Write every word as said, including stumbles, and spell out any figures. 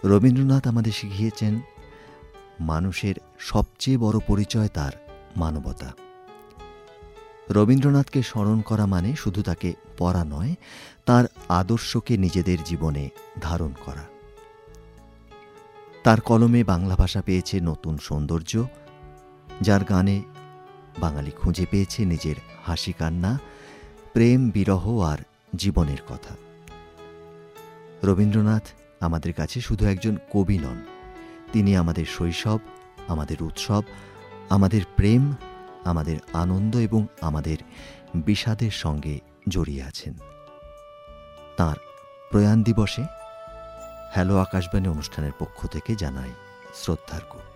রবীন্দ্রনাথ আমাদের শিখিয়েছেন মানুষের সবচেয়ে বড় পরিচয় তার মানবতা। রবীন্দ্রনাথকে স্মরণ করা মানে শুধু তাকে পড়া নয়, তার আদর্শকে নিজেদের জীবনে ধারণ করা। তার কলমে বাংলা ভাষা পেয়েছে নতুন সৌন্দর্য, যার গানে বাঙালি খুঁজে পেয়েছে নিজের হাসি কান্না, প্রেম বিরহ আর জীবনের কথা। রবীন্দ্রনাথ আমাদের কাছে শুধু একজন কবি নন, তিনি আমাদের শৈশব, আমাদের উৎসব, আমাদের প্রেম, আমাদের আনন্দ এবং আমাদের বিষাদের সঙ্গে জড়িয়ে আছেন। তাঁর প্রয়াণ দিবসে হ্যালো আকাশবাণী অনুষ্ঠানের পক্ষ থেকে জানাই শ্রদ্ধার্ঘ্য।